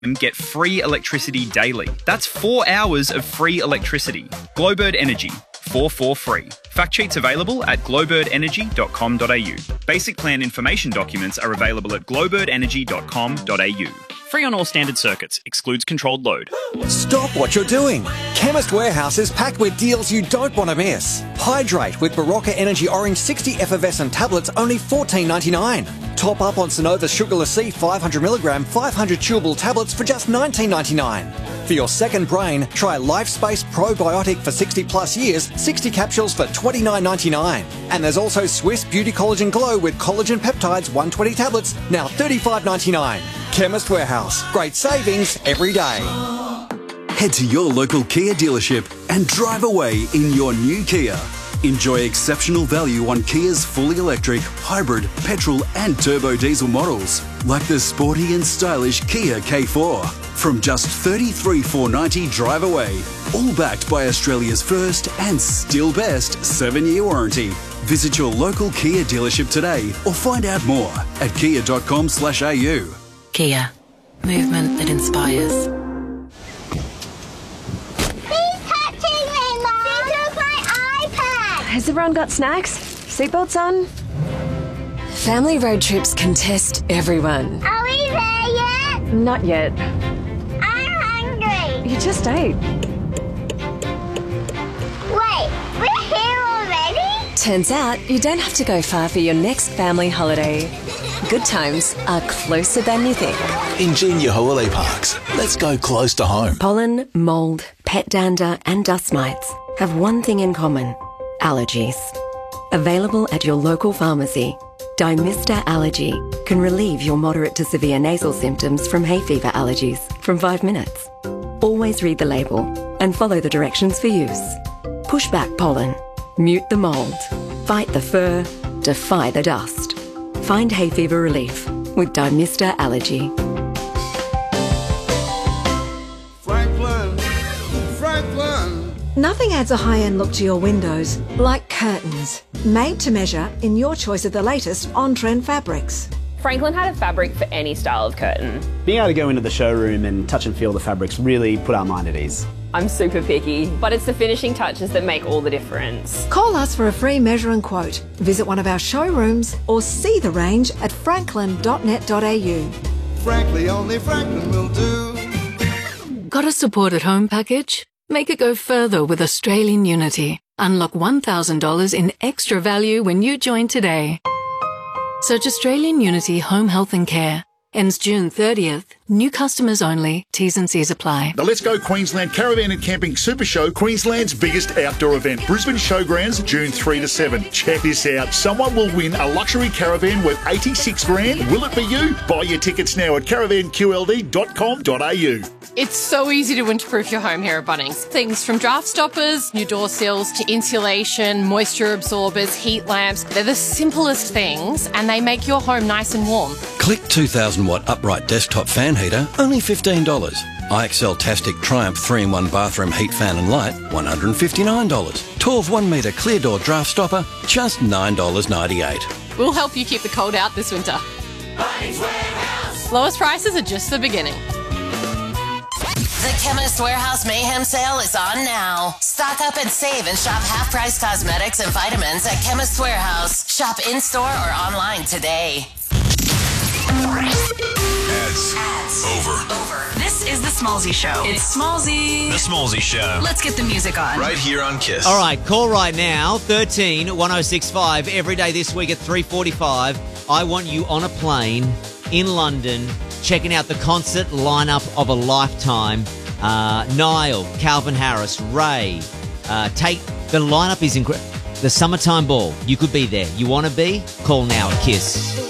and get free electricity daily. That's 4 hours of free electricity. Glowbird Energy. 4 free. Fact sheets available at glowbirdenergy.com.au. Basic plan information documents are available at glowbirdenergy.com.au. Free on all standard circuits. Excludes controlled load. Stop what you're doing. Chemist Warehouse is packed with deals you don't want to miss. Hydrate with Barocca Energy Orange 60 effervescent tablets, only $14.99. Top up on Sonova Sugarless C 500mg 500 chewable tablets for just $19.99. For your second brain, try LifeSpace Probiotic for 60 plus years, 60 capsules for $29.99. And there's also Swiss Beauty Collagen Glow with collagen peptides 120 tablets, now $35.99. Chemist Warehouse. Great savings every day. Head to your local Kia dealership and drive away in your new Kia. Enjoy exceptional value on Kia's fully electric, hybrid, petrol and turbo diesel models, like the sporty and stylish Kia K4. From just $33,490 drive away, all backed by Australia's first and still best 7-year warranty. Visit your local Kia dealership today or find out more at kia.com/au. Kia. Movement that inspires. He's touching me, Mom! He took my iPad! Has everyone got snacks? Seatbelts on? Family road trips can test everyone. Are we there yet? Not yet. I'm hungry. You just ate. Wait, we're here already? Turns out you don't have to go far for your next family holiday. Good times are closer than you think. Ingenia Holiday Parks. Let's go close to home. Pollen, mould, pet dander and dust mites have one thing in common: allergies. Available at your local pharmacy, Dymista Allergy can relieve your moderate to severe nasal symptoms from hay fever allergies from 5 minutes. Always read the label and follow the directions for use. Push back pollen, mute the mould, fight the fur, defy the dust. Find hay fever relief with Dymista Allergy. Franklin. Nothing adds a high-end look to your windows like curtains. Made to measure in your choice of the latest on-trend fabrics. Franklin had a fabric for any style of curtain. Being able to go into the showroom and touch and feel the fabrics really put our mind at ease. I'm super picky, but it's the finishing touches that make all the difference. Call us for a free measure and quote. Visit one of our showrooms or see the range at franklin.net.au. Frankly, only Franklin will do. Got a support at home package? Make it go further with Australian Unity. Unlock $1,000 in extra value when you join today. Search Australian Unity Home Health and Care. Ends June 30th. New customers only. T's and C's apply. The Let's Go Queensland Caravan and Camping Super Show, Queensland's biggest outdoor event. Brisbane Showgrounds, June 3 to 7. Check this out. Someone will win a luxury caravan worth $86,000. Will it be you? Buy your tickets now at caravanqld.com.au. It's so easy to winterproof your home here at Bunnings. Things from draft stoppers, new door sills, to insulation, moisture absorbers, heat lamps. They're the simplest things and they make your home nice and warm. Click 2,000 watt upright desktop fan heater, only $15. IXL Tastic Triumph 3-in-1 bathroom heat fan and light, $159. 12 1 metre clear door draft stopper, just $9.98. We'll help you keep the cold out this winter. Bunnings Warehouse. Lowest prices are just the beginning. The Chemist Warehouse Mayhem Sale is on now. Stock up and save and shop half-price cosmetics and vitamins at Chemist Warehouse. Shop in-store or online today. Ads. Over. This is the Smallzy Show. It's Smallzy. The Smallzy Show. Let's get the music on. Right here on KISS. All right, call right now, 13 1065, every day this week at 3:45. I want you on a plane in London, checking out the concert lineup of a lifetime. Niall, Calvin Harris, Ray. The lineup is incredible. The Summertime Ball. You could be there. You want to be? Call now at KISS.